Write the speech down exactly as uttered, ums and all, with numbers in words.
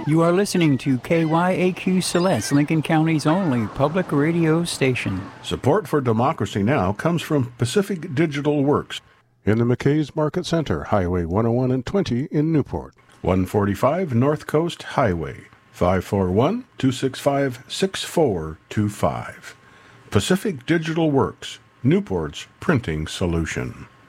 You are listening to K Y A Q Celeste, Lincoln County's only public radio station. Support for Democracy Now! Comes from Pacific Digital Works in the McKay's Market Center, Highway one oh one and twenty in Newport. one forty-five North Coast Highway, five four one, two six five, six four two five. Pacific Digital Works, Newport's printing solution.